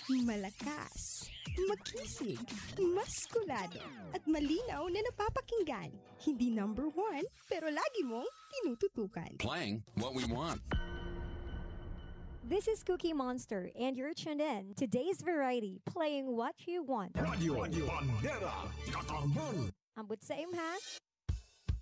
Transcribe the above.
Malakas, makisig, maskulado, at malinaw na napapakinggan. Hindi number one, pero lagi mong tinututukan. Playing what we want. This is Cookie Monster, and you're tuned in to Today's Variety, playing what you want. Radio Bandera Katarman. Ambot sa imha,